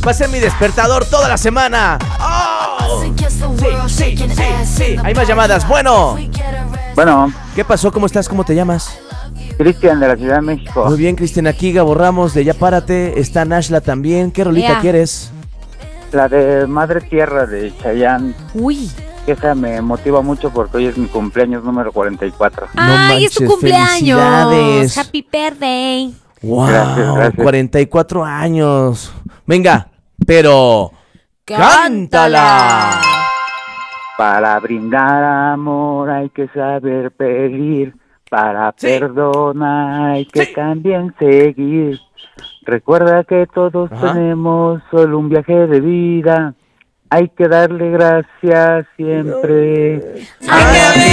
Va a ser mi despertador toda la semana. ¡Oh! Sí. Hay más llamadas. Bueno. ¿Qué pasó? ¿Cómo estás? ¿Cómo te llamas? Cristian, de la Ciudad de México. Muy bien, Cristian. Aquí Gabo Ramos de Ya Párate. Está Nashla también. ¿Qué rolita quieres? La de Madre Tierra de Chayanne. Uy. Esa me motiva mucho porque hoy es mi cumpleaños número 44. ¡Ay, es tu cumpleaños! ¡Felicidades! ¡Happy birthday! ¡Wow! Gracias. 44 años. Venga, pero... ¡cántala! Para brindar amor hay que saber pedir. Para perdonar hay que también seguir. Recuerda que todos tenemos solo un viaje de vida. Hay que darle gracias siempre. ¡Ay, qué